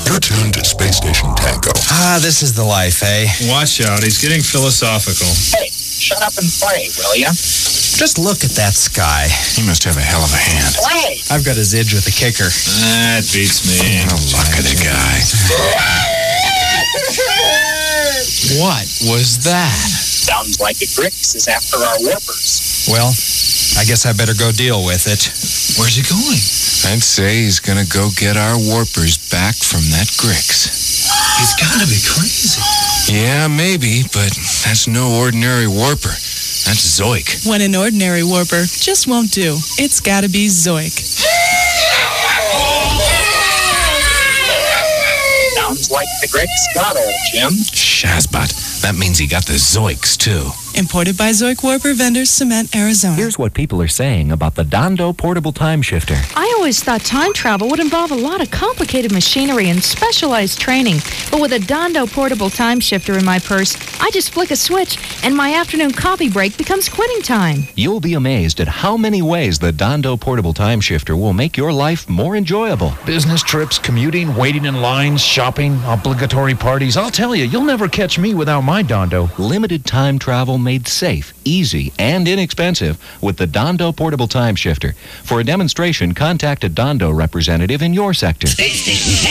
You're tuned to Space Station Tango. This is the life, eh? Watch out, he's getting philosophical. Hey, shut up and play, will ya? Just look at that sky. He must have a hell of a hand. Play! I've got a zidge with a kicker. That beats me. The luck of the guy. What was that? Sounds like a Grix is after our warpers. Well, I guess I better go deal with it. Where's he going? I'd say he's gonna go get our warpers back from that Grix. He's gotta be crazy. Yeah, maybe, but that's no ordinary warper. That's Zoik. When an ordinary warper just won't do, it's gotta be Zoik. Sounds like the Grix got old Jim. Shazbot. That means he got the Zoiks, too. Imported by Zoik Warper Vendors, Cement, Arizona. Here's what people are saying about the Dondo Portable Time Shifter. I always thought time travel would involve a lot of complicated machinery and specialized training. But with a Dondo Portable Time Shifter in my purse, I just flick a switch and my afternoon coffee break becomes quitting time. You'll be amazed at how many ways the Dondo Portable Time Shifter will make your life more enjoyable. Business trips, commuting, waiting in lines, shopping, obligatory parties. I'll tell you, you'll never catch me without my Dondo. Limited time travel made safe, easy, and inexpensive with the Dondo Portable Time Shifter. For a demonstration, contact a Dondo representative in your sector.